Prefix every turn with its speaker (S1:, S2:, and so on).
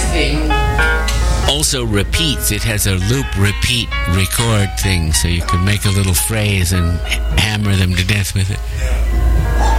S1: thing
S2: also repeats. It has a loop, repeat, record thing, so you can make a little phrase and hammer them to death with it.